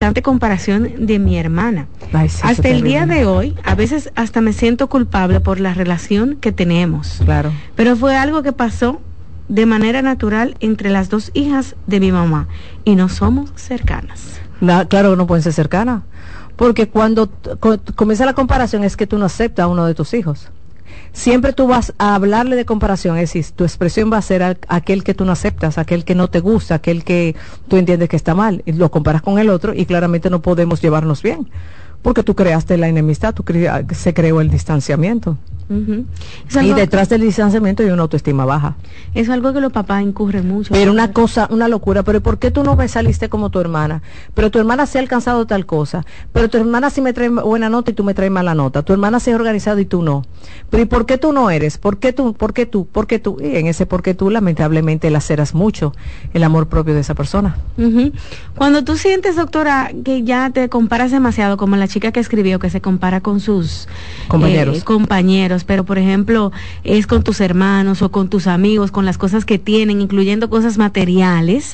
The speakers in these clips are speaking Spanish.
constante comparación de mi hermana. Ay, sí, hasta el día terrible. de hoy, a veces hasta me siento culpable por la relación que tenemos. Claro. Pero fue algo que pasó de manera natural entre las dos hijas de mi mamá y no somos cercanas. Claro que no pueden ser cercanas, porque cuando comienza la comparación es que tú no aceptas a uno de tus hijos. Siempre tú vas a hablarle de comparación, es decir, tu expresión va a ser aquel que tú no aceptas, aquel que no te gusta, aquel que tú entiendes que está mal, y lo comparas con el otro y claramente no podemos llevarnos bien, porque tú creaste la enemistad, se creó el distanciamiento. Uh-huh. Y detrás del distanciamiento hay una autoestima baja. Es algo que los papás incurren mucho. Pero una cosa, una locura. Pero ¿por qué tú no me saliste como tu hermana? Pero tu hermana se ha alcanzado tal cosa. Pero tu hermana sí me trae buena nota y tú me traes mala nota. Tu hermana se ha organizado y tú no. Pero ¿y por qué tú no eres? ¿Por qué tú? ¿Por qué tú? ¿Por qué tú? Y en ese por qué tú, lamentablemente, laceras mucho el amor propio de esa persona. Uh-huh. Cuando tú sientes, doctora, que ya te comparas demasiado, como la chica que escribió, que se compara con sus compañeros, pero por ejemplo es con tus hermanos o con tus amigos, con las cosas que tienen, incluyendo cosas materiales,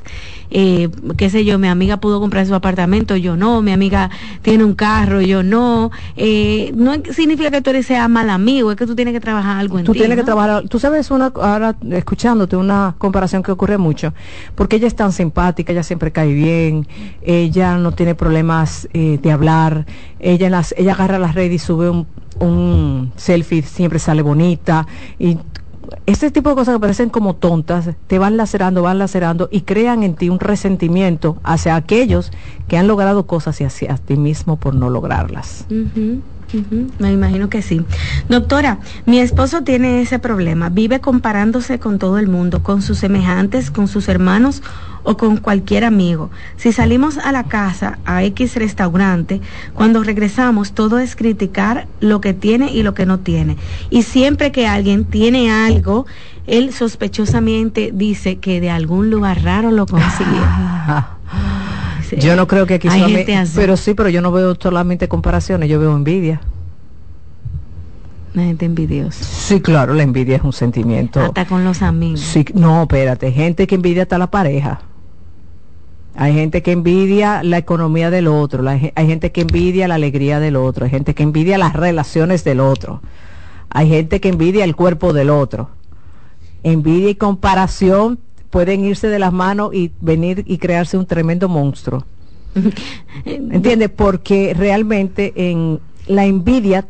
qué sé yo, mi amiga pudo comprar su apartamento, yo no, mi amiga tiene un carro, yo no, no significa que tú eres sea mal amigo, es que tú tienes que trabajar algo en ti. Tú tienes que trabajar, tú sabes, ahora escuchándote una comparación que ocurre mucho, porque ella es tan simpática, ella siempre cae bien, ella no tiene problemas de hablar, ella agarra las redes y sube un selfie, siempre sale bonita, y este tipo de cosas que parecen como tontas te van lacerando y crean en ti un resentimiento hacia aquellos que han logrado cosas y hacia ti mismo por no lograrlas. Uh-huh. Me imagino que sí. Doctora, mi esposo tiene ese problema, vive comparándose con todo el mundo, con sus semejantes, con sus hermanos o con cualquier amigo. Si salimos a la casa, a X restaurante, cuando regresamos todo es criticar lo que tiene y lo que no tiene. Y siempre que alguien tiene algo, él sospechosamente dice que de algún lugar raro lo consiguió. Sí. Yo no creo que aquí pero yo no veo solamente comparaciones, yo veo envidia. La gente envidiosa. Sí, claro, la envidia es un sentimiento. Hasta con los amigos. Sí, no, espérate, gente que envidia hasta la pareja. Hay gente que envidia la economía del otro, hay gente que envidia la alegría del otro, hay gente que envidia las relaciones del otro, hay gente que envidia el cuerpo del otro. Envidia y comparación pueden irse de las manos y venir y crearse un tremendo monstruo. ¿Entiendes? Porque realmente en la envidia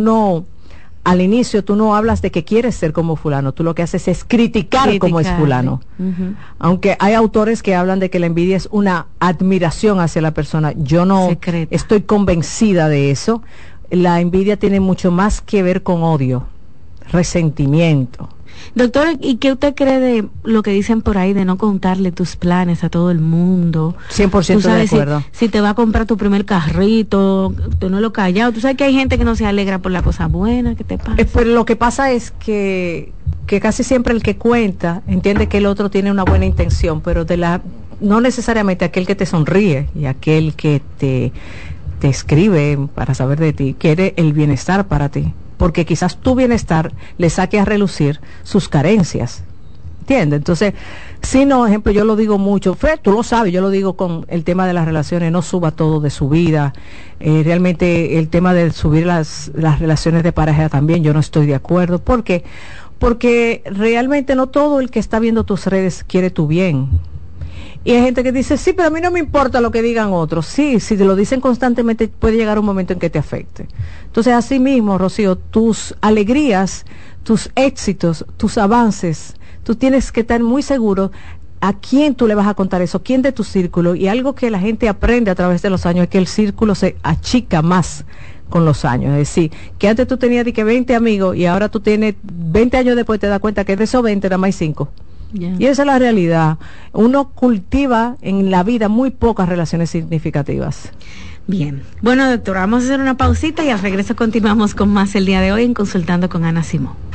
al inicio tú no hablas de que quieres ser como fulano, tú lo que haces es criticar como es fulano. Uh-huh. Aunque hay autores que hablan de que la envidia es una admiración hacia la persona, yo no estoy convencida de eso. La envidia tiene mucho más que ver con odio, resentimiento. Doctora, ¿y qué usted cree de lo que dicen por ahí de no contarle tus planes a todo el mundo? 100% de acuerdo. Si te va a comprar tu primer carrito, tú no lo callado. Tú sabes que hay gente que no se alegra por la cosa buena que te pasa. Pero lo que pasa es que casi siempre el que cuenta entiende que el otro tiene una buena intención, pero no necesariamente aquel que te sonríe y aquel que te escribe para saber de ti quiere el bienestar para ti. Porque quizás tu bienestar le saque a relucir sus carencias, ¿entiendes? Entonces, si no, ejemplo, yo lo digo mucho, Fred, tú lo sabes, yo lo digo con el tema de las relaciones, no suba todo de su vida, realmente el tema de subir las relaciones de pareja también, yo no estoy de acuerdo, ¿por qué? Porque realmente no todo el que está viendo tus redes quiere tu bien. Y hay gente que dice, sí, pero a mí no me importa lo que digan otros. Sí, si te lo dicen constantemente puede llegar un momento en que te afecte. Entonces, así mismo, Rocío, tus alegrías, tus éxitos, tus avances, tú tienes que estar muy seguro a quién tú le vas a contar eso, quién de tu círculo. Y algo que la gente aprende a través de los años es que el círculo se achica más con los años. Es decir, que antes tú tenías 20 amigos y ahora tú tienes 20 años después te das cuenta que de esos 20 nada más hay 5. Yeah. Y esa es la realidad. Uno cultiva en la vida muy pocas relaciones significativas. Bien. Bueno, doctora, vamos a hacer una pausita y al regreso continuamos con más el día de hoy en Consultando con Ana Simón.